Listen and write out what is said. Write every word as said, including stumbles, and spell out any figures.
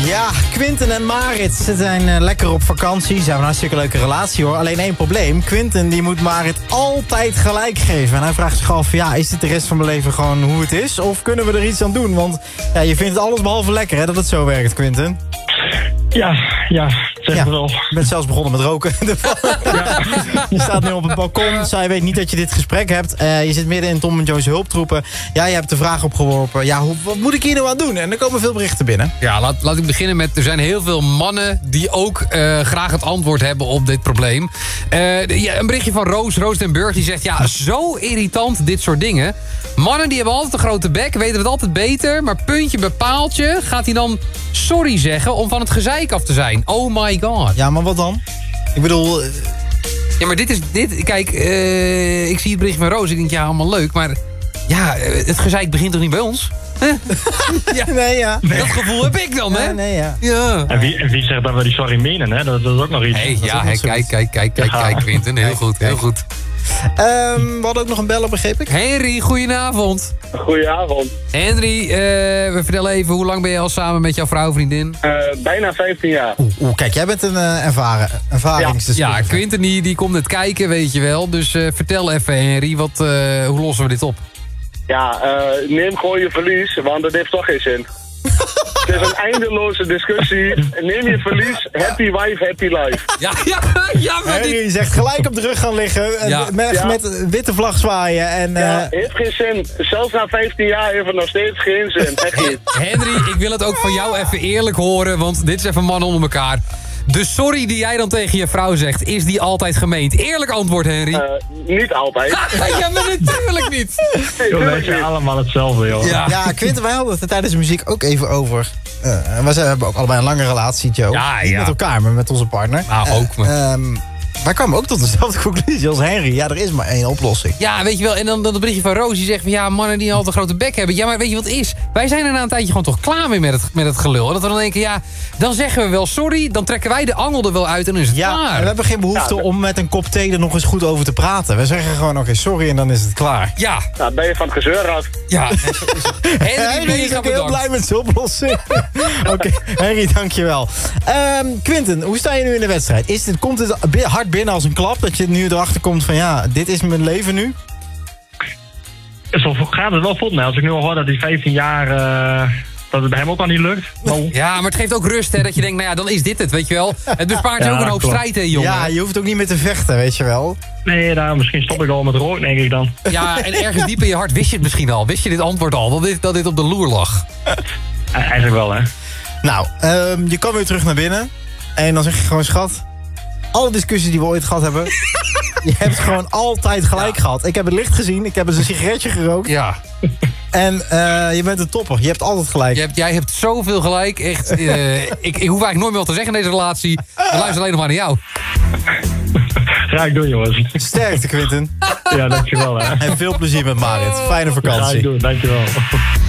Ja, Quinten en Marit, ze zijn uh, lekker op vakantie. Ze hebben een hartstikke leuke relatie hoor. Alleen één probleem. Quinten die moet Marit altijd gelijk geven. En hij vraagt zich af, ja, is dit de rest van mijn leven gewoon hoe het is? Of kunnen we er iets aan doen? Want ja, je vindt het alles behalve lekker hè, dat het zo werkt, Quinten. Ja, ja, zeg ja, wel. Je bent zelfs begonnen met roken. Ja. Je staat nu op het balkon. Zij weet niet dat je dit gesprek hebt. Uh, je zit midden in Tom en Jo's hulptroepen. Ja, je hebt de vraag opgeworpen. Ja, hoe, wat moet ik hier nou aan doen? En er komen veel berichten binnen. Ja, laat, laat ik beginnen met... Er zijn heel veel mannen die ook uh, graag het antwoord hebben op dit probleem. Uh, ja, een berichtje van Roos, Roos den Burg. Die zegt, ja, zo irritant dit soort dingen. Mannen die hebben altijd een grote bek, weten het altijd beter. Maar puntje bij paaltje gaat hij dan sorry zeggen om van het gezeik af te zijn. Oh my god. Ja, maar wat dan? Ik bedoel... Uh... Ja, maar dit is... Dit, kijk, uh, ik zie het berichtje van Roos. Ik denk, ja, allemaal leuk. Maar ja, het gezeik begint toch niet bij ons? Huh? Ja. Nee, ja. Dat gevoel heb ik dan, hè? Ja, nee, ja. Ja. En wie, en wie zegt dat we die sorry menen, hè? Dat, dat is ook nog iets. Hey, ja, hey, kijk, kijk, kijk, kijk, kijk, Quinten. Heel goed, heel goed. Um, we hadden ook nog een beller, begreep ik. Henry, goedenavond. Goedenavond. Henry, uh, we vertellen even, hoe lang ben je al samen met jouw vrouw, vriendin? Uh, bijna vijftien jaar. Oeh, oeh, kijk, jij bent een uh, ervaren, ervaringsdeskundige. Ja, Quinten die, die komt net kijken, weet je wel. Dus uh, vertel even, Henry, wat, uh, hoe lossen we dit op? Ja, uh, neem gewoon je verlies, want dat heeft toch geen zin. Het is een eindeloze discussie. Neem je verlies, happy wife, happy life. Ja, ja, ja, maar Henry dit... zegt gelijk op de rug gaan liggen. En Ja. met, Ja. met witte vlag zwaaien. En, uh... Ja, heeft geen zin. Zelfs na vijftien jaar heeft het nog steeds geen zin. Echt niet. Henry, ik wil het ook van jou even eerlijk horen, want dit is even mannen onder elkaar. De sorry die jij dan tegen je vrouw zegt, is die altijd gemeend? Eerlijk antwoord, Henry. Uh, niet altijd. Ja, maar natuurlijk niet. Nee, Joh, wij tuurlijk zijn niet. allemaal hetzelfde, joh. Ja. Ja, Quinten, wij hadden het er tijdens de muziek ook even over. Uh, we zijn- hebben ook allebei een lange relatie, Joe. Ja, Niet ja. met elkaar, maar met onze partner. Nou, ook, maar- Uh, um, wij kwamen ook tot dezelfde conclusie als Henry. Ja, er is maar één oplossing. Ja, weet je wel, en dan dat berichtje van Roos, die zegt van ja, mannen die altijd een grote bek hebben. Ja, maar weet je wat het is? Wij zijn er na een tijdje gewoon toch klaar mee met het, met het gelul. En dat we dan denken, ja, dan zeggen we wel sorry, dan trekken wij de angel er wel uit en dan is het Ja, en klaar. we hebben geen behoefte Ja, om met een kop thee er nog eens goed over te praten. We zeggen gewoon, oké, sorry, en dan is het klaar. Ja, Nou, ben je van het gezeur af. ja. Henry, Henry is mega ook heel bedankt. blij met zijn oplossing. Oké, Henry, dankjewel. Um, Quinten, hoe sta je nu in de wedstrijd? Is dit, komt het bi- hard binnen als een klap? Dat je nu erachter komt van ja, dit is mijn leven nu? Zo gaat het wel vlot, nou. Als ik nu al hoor dat die vijftien jaar... Uh, dat het bij hem ook al niet lukt. Nou, Ja, maar het geeft ook rust, hè, dat je denkt, nou ja, dan is dit het, weet je wel. Het bespaart je Ja, ook een hoop klopt. strijd, hè, jongen. Ja, je hoeft ook niet meer te vechten, weet je wel. nee, daar, misschien stop ik al met rook, denk ik dan. Ja, en ergens diep in je hart wist je het misschien al. Wist je dit antwoord al, dat dit, dat dit op de loer lag. Uh, eigenlijk wel, hè. Nou, um, je kan weer terug naar binnen. En dan zeg je gewoon, schat, alle discussies die we ooit gehad hebben... je hebt gewoon altijd gelijk Ja. gehad. Ik heb het licht gezien, ik heb eens een sigaretje gerookt. Ja, En uh, je bent een topper. Je hebt altijd gelijk. je hebt, jij hebt zoveel gelijk. Echt, uh, ik, ik hoef eigenlijk nooit meer wat te zeggen in deze relatie. Ik luister alleen nog maar naar jou. Ga ik doen, jongens. Sterkte, Quinten. Ja, dankjewel, hè. En veel plezier met Marit. Fijne Ga ik vakantie. doen, dankjewel.